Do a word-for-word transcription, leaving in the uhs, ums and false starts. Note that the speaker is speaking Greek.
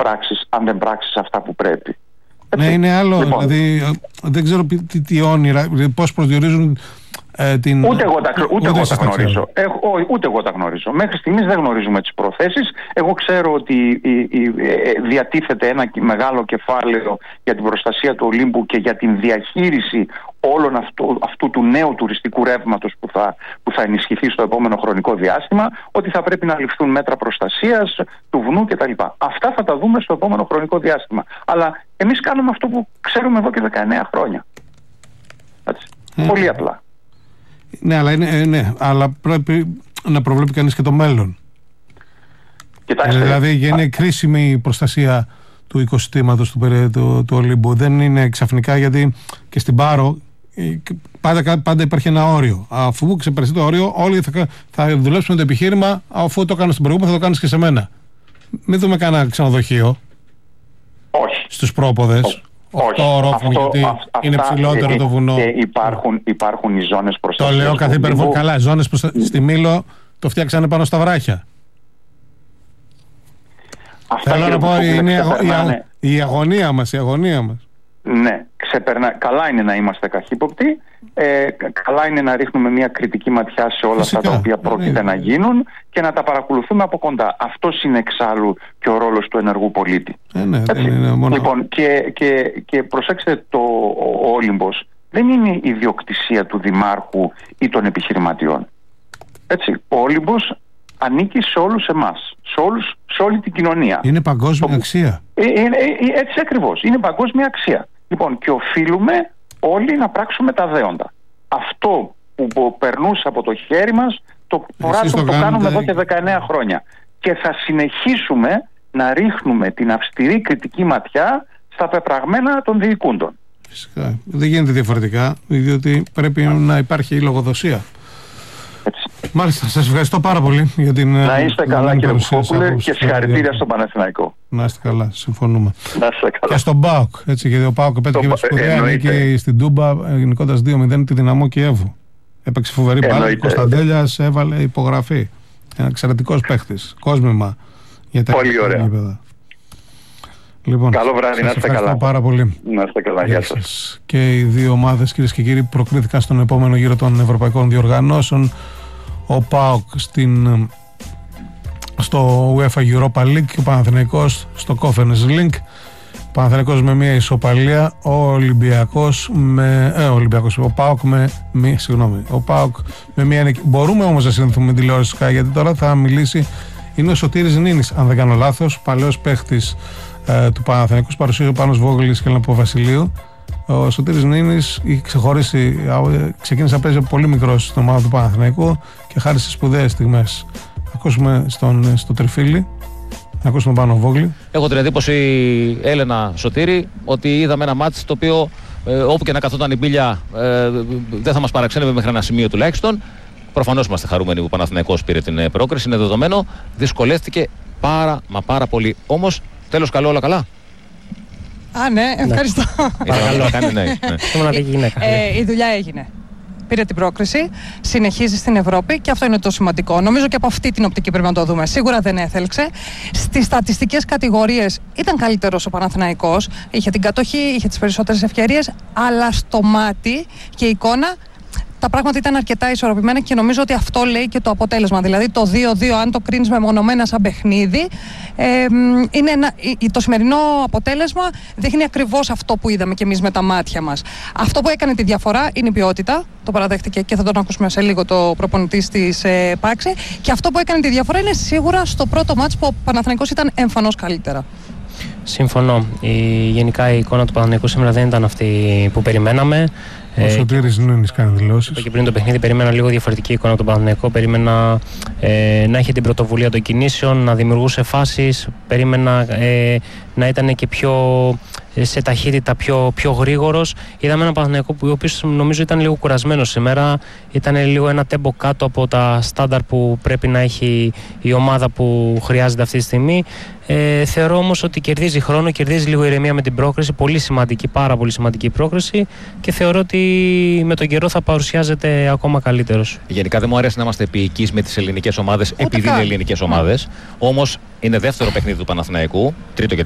πράξεις αν δεν πράξεις αυτά που πρέπει. Έτσι. Ναι, είναι άλλο. Λοιπόν, δηλαδή, δεν ξέρω τι, τι όνειρα, πώς προσδιορίζουν ε, την. Ούτε εγώ τα, ούτε ούτε εγώ τα γνωρίζω. Έχω, ό, ούτε εγώ τα γνωρίζω. Μέχρι στιγμής δεν γνωρίζουμε τις προθέσεις. Εγώ ξέρω ότι η, η, η, διατίθεται ένα μεγάλο κεφάλαιο για την προστασία του Ολύμπου και για την διαχείριση όλων αυτού, αυτού του νέου τουριστικού ρεύματος που θα, που θα ενισχυθεί στο επόμενο χρονικό διάστημα, ότι θα πρέπει να ληφθούν μέτρα προστασίας του βουνού κτλ. Αυτά θα τα δούμε στο επόμενο χρονικό διάστημα. Αλλά εμείς κάνουμε αυτό που ξέρουμε εδώ και δεκαεννέα χρόνια. Έτσι. Ε, Πολύ απλά. Ναι, αλλά, είναι, ναι, αλλά πρέπει να προβλέπει κανείς και το μέλλον. Κοιτάξτε, ε, δηλαδή είναι α... κρίσιμη η προστασία του οικοσυστήματος του, του, του, του Ολύμπου. Δεν είναι ξαφνικά, γιατί και στην Πάρο πάντα, πάντα υπάρχει ένα όριο. Αφού ξεπεραστεί το όριο, όλοι θα, θα δουλέψουμε το επιχείρημα, αφού το κάνω στην προηγούμενη θα το κάνεις και σε μένα. Μην δούμε κανένα ξενοδοχείο. Όχι. Στους πρόποδες. Όχι. Ορόφων, γιατί αυ, είναι ψηλότερο ε, το βουνό. Ε, υπάρχουν, υπάρχουν οι ζώνες προστασίας. Το λέω καθ' υπερβολή. Καλά, ζώνες προστα... mm. στη Μήλο το φτιάξανε πάνω στα βράχια. Αυτά Θέλω να πω, είναι η, αγω... η, η αγωνία μας, η αγωνία μας. Ναι, ξεπερνά... καλά είναι να είμαστε καχύποπτοι, ε, καλά είναι να ρίχνουμε μια κριτική ματιά σε όλα Φυσικά, αυτά τα οποία πρόκειται ναι, ναι. να γίνουν και να τα παρακολουθούμε από κοντά. Αυτός είναι εξάλλου και ο ρόλος του ενεργού πολίτη. Ε, ναι, δεν είναι μόνο... Λοιπόν, και, και, και προσέξτε, το, ο Όλυμπος δεν είναι ιδιοκτησία του δημάρχου ή των επιχειρηματιών. Έτσι, ο Όλυμπος ανήκει σε όλους εμάς, σε, όλους, σε όλη την κοινωνία. Είναι παγκόσμια το... αξία. Ε, ε, ε, έτσι ακριβώς, είναι παγκόσμια αξία. Λοιπόν, και οφείλουμε όλοι να πράξουμε τα δέοντα. Αυτό που περνούσε από το χέρι μας, το πράττουμε, το, το κάνουμε εδώ και δεκαεννέα χρόνια. Και θα συνεχίσουμε να ρίχνουμε την αυστηρή κριτική ματιά στα πεπραγμένα των διοικούντων. Φυσικά. Δεν γίνεται διαφορετικά, διότι πρέπει Μάλιστα. να υπάρχει η λογοδοσία. Έτσι. Μάλιστα, σας ευχαριστώ πάρα πολύ για την. Να είστε καλά, κύριε Κουφόπουλε, και συγχαρητήρια στον Παναθηναϊκό. Να είστε καλά, συμφωνούμε. Να είστε καλά. Και στον ΠΑΟΚ, έτσι, γιατί ο ΠΑΟΚ επέτυχε με σπουδαία και στην Τούμπα, νικώντας δύο μηδέν τη Δυναμό Κιέβου. Έπαιξε φοβερή μπάλα. Ο Κωνσταντέλιας έβαλε υπογραφή. Ένα εξαιρετικός παίχτης. Κόσμημα για τα πολύ ωραία. Επίπεδα. Λοιπόν, καλό βράδυ, να είστε καλά. Πάρα πολύ. Να είστε καλά, γεια σας. Και οι δύο ομάδες, κυρίες και κύριοι, προκρίθηκαν στον επόμενο γύρο των ευρωπαϊκών διοργανώσεων. Ο ΠΑΟΚ στην, στο UEFA Europa League και ο Παναθηναϊκός στο Conference League. Ο Παναθηναϊκός με μία ισοπαλία, ο Ολυμπιακός με. Ε, ο Ολυμπιακός, ο ΠΑΟΚ με. Μη, συγγνώμη. Ο ΠΑΟΚ με μία. Μπορούμε όμως να συνδεθούμε με τηλεόραση Sky, γιατί τώρα θα μιλήσει. Είναι ο Σωτήρης Νίνης, αν δεν κάνω λάθος, παλαιός παίχτης ε, του Παναθηναϊκού, παρουσίασε ο Πάνος Βόγλης και ο Βασιλείου. Ο Σωτήρης Νίνης είχε ξεχωρίσει, ξεκίνησε να παίζει πολύ μικρός στην ομάδα του Παναθηναϊκού και χάρισε σπουδαίες στιγμές. Ακούσουμε στον, στο Τριφύλι, να ακούσουμε τον Πάνο Βόγλη. Έχω την εντύπωση, Έλενα Σωτήρη, ότι είδαμε ένα μάτς το οποίο ε, όπου και να καθόταν η μπίλια ε, δεν θα μας παραξένευε μέχρι ένα σημείο τουλάχιστον. Προφανώς είμαστε χαρούμενοι που ο Παναθηναϊκός πήρε την πρόκριση, είναι δεδομένο. Δυσκολεύτηκε πάρα μα πάρα πολύ. Όμως, τέλος καλό, όλα καλά. Α, ναι, ευχαριστώ. Παρακαλώ, κάνει ναι. Η δουλειά έγινε. Πήρε την πρόκριση, συνεχίζει στην Ευρώπη και αυτό είναι το σημαντικό. Νομίζω και από αυτή την οπτική πρέπει να το δούμε. Σίγουρα δεν έθελξε. Στις στατιστικές κατηγορίες ήταν καλύτερος ο Παναθηναϊκός. Είχε την κατοχή, είχε τις περισσότερες ευκαιρίες, αλλά στο μάτι και η εικόνα τα πράγματα ήταν αρκετά ισορροπημένα και νομίζω ότι αυτό λέει και το αποτέλεσμα. Δηλαδή το δύο δύο, αν το κρίνεις μεμονωμένα σαν παιχνίδι, ε, είναι ένα, το σημερινό αποτέλεσμα δείχνει ακριβώς αυτό που είδαμε και εμείς με τα μάτια μας. Αυτό που έκανε τη διαφορά είναι η ποιότητα, το παραδέχτηκε και θα τον ακούσουμε σε λίγο το προπονητής της ε, Πάξη. Και αυτό που έκανε τη διαφορά είναι σίγουρα στο πρώτο μάτς που ο Παναθηναϊκός ήταν εμφανώς καλύτερα. Συμφωνώ. Η, γενικά η εικόνα του Παναθηναϊκού σήμερα δεν ήταν αυτή που περιμέναμε. Ο Σωτήρης Νίνης κάνει δηλώσεις. Και πριν το παιχνίδι περίμενα λίγο διαφορετική εικόνα από τον Παναθηναϊκό. Περίμενα ε, να είχε την πρωτοβουλία των κινήσεων, να δημιουργούσε φάσεις. Περίμενα ε, να ήταν και πιο ε, σε ταχύτητα, πιο, πιο γρήγορος. Είδαμε έναν Παναθηναϊκό που ο οποίος νομίζω ήταν λίγο κουρασμένος σήμερα. Ήταν λίγο ένα τέμπο κάτω από τα στάνταρ που πρέπει να έχει η ομάδα που χρειάζεται αυτή τη στιγμή. Ε, θεωρώ όμως ότι κερδίζει χρόνο, κερδίζει λίγο ηρεμία με την πρόκριση. Πολύ σημαντική, πάρα πολύ σημαντική πρόκριση και θεωρώ ότι με τον καιρό θα παρουσιάζεται ακόμα καλύτερος. Γενικά δεν μου αρέσει να είμαστε επίοικείς με τις ελληνικές ομάδες επειδή είναι ελληνικές ομάδες. Όμως είναι δεύτερο παιχνίδι του Παναθηναϊκού, τρίτο και